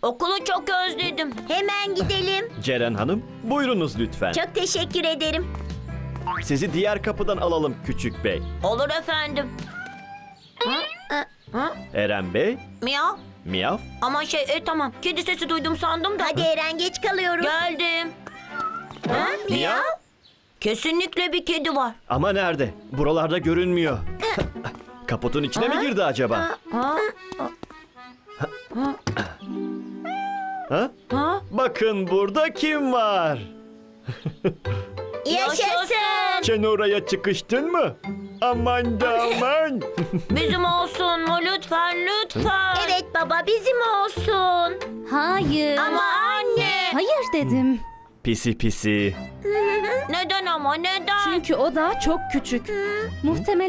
Okulu çok özledim. Hemen gidelim. Ceren Hanım, buyurunuz lütfen. Çok teşekkür ederim. Sizi diğer kapıdan alalım küçük bey. Olur efendim. Eren Bey, Miyav. miyav. Ama tamam. Kedi sesi duydum sandım da. Hadi Eren, geç kalıyoruz. Geldim. Ha, Miyav. Kesinlikle bir kedi var. Ama nerede? Buralarda görünmüyor. Kaputun içine mi girdi acaba? Ha? Ha? Ha? Bakın burada kim var? Yaşasın. Çenora'ya çıkıştın mı? Aman da aman. Bizim olsun mu lütfen lütfen. Evet baba, bizim olsun. Hayır. Ama anne. Hayır dedim. Pisi pisi. Neden ama neden? Çünkü o daha çok küçük. Muhtemelen